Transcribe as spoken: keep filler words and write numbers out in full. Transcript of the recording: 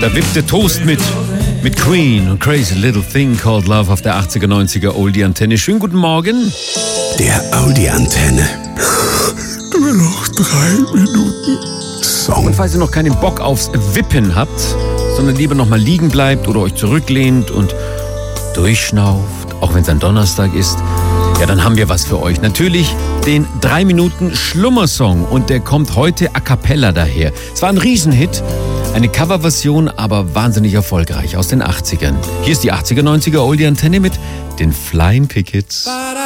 Da wippt der Toast mit, mit Queen und Crazy Little Thing Called Love auf der achtziger, neunziger Oldie-Antenne. Schönen guten Morgen. Der Audi-Antenne. Nur noch drei Minuten Song. Und falls ihr noch keinen Bock aufs Wippen habt, sondern lieber noch mal liegen bleibt oder euch zurücklehnt und durchschnauft, auch wenn es ein Donnerstag ist, ja, dann haben wir was für euch. Natürlich den drei Minuten Schlummersong und der kommt heute a cappella daher. Es war ein Riesenhit, eine Coverversion, aber wahnsinnig erfolgreich aus den achtzigern. Hier ist die achtziger, neunziger Oldie-Antenne mit den Flying Pickets.